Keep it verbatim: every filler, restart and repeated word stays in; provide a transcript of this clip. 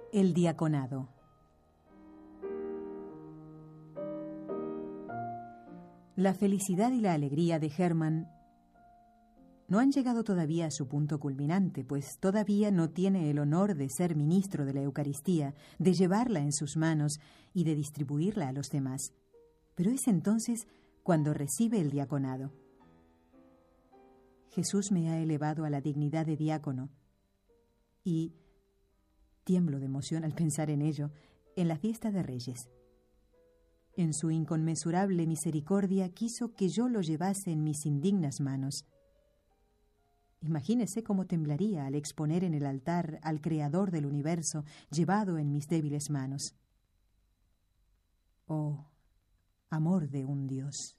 El diaconado. La felicidad y la alegría de Hermann no han llegado todavía a su punto culminante, pues todavía no tiene el honor de ser ministro de la Eucaristía, de llevarla en sus manos y de distribuirla a los demás. Pero es entonces cuando recibe el diaconado. Jesús me ha elevado a la dignidad de diácono y tiemblo de emoción al pensar en ello, en la fiesta de Reyes. En su inconmensurable misericordia quiso que yo lo llevase en mis indignas manos. Imagínese cómo temblaría al exponer en el altar al Creador del universo llevado en mis débiles manos. Oh, amor de un Dios.